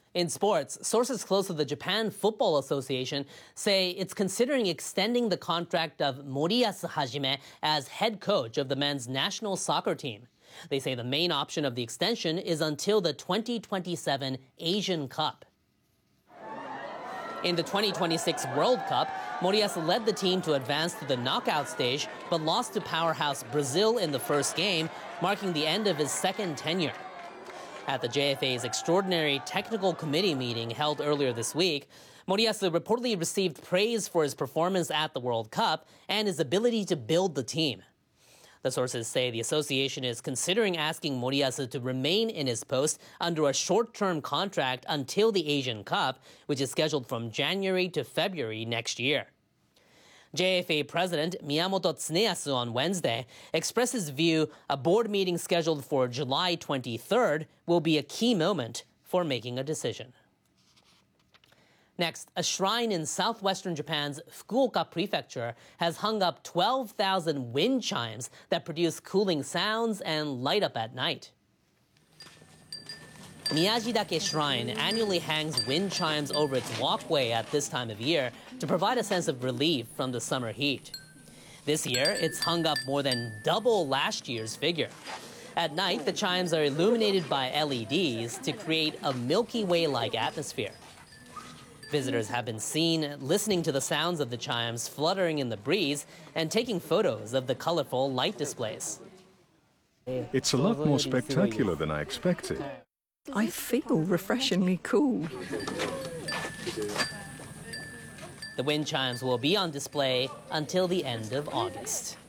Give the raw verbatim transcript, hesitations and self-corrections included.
In sports, sources close to the Japan Football Association say it's considering extending the contract of Moriyasu Hajime as head coach of the men's national soccer team. They say the main option of the extension is until the twenty twenty-seven Asian Cup. In the twenty twenty-six World Cup, Moriyasu led the team to advance to the knockout stage, but lost to powerhouse Brazil in the first game, marking the end of his second tenure. At the J F A's Extraordinary Technical Committee meeting held earlier this week, Moriyasu reportedly received praise for his performance at the World Cup and his ability to build the team. The sources say the association is considering asking Moriyasu to remain in his post under a short-term contract until the Asian Cup, which is scheduled from January to February next year. J F A President Miyamoto Tsuneyasu on Wednesday expressed his view a board meeting scheduled for July twenty-third will be a key moment for making a decision. Next, a shrine in southwestern Japan's Fukuoka Prefecture has hung up twelve thousand wind chimes that produce cooling sounds and light up at night. Miyajidake Shrine annually hangs wind chimes over its walkway at this time of year to provide a sense of relief from the summer heat. This year, it's hung up more than double last year's figure. At night, the chimes are illuminated by L E Ds to create a Milky Way-like atmosphere. Visitors have been seen listening to the sounds of the chimes fluttering in the breeze and taking photos of the colorful light displays. It's a lot more spectacular than I expected. I feel refreshingly cool. The wind chimes will be on display until the end of August.